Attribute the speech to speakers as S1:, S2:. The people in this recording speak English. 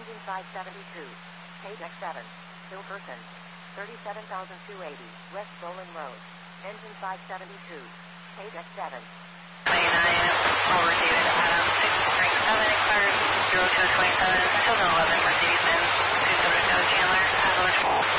S1: Engine 572. Page X7. Hilkerson. 37,280. West Bowling Road. Engine 572. Page X7.
S2: 29, over David Adams, 637, expired 0227, 2011 Mercedes-Benz, 270 Chandler, Avalanche Mall.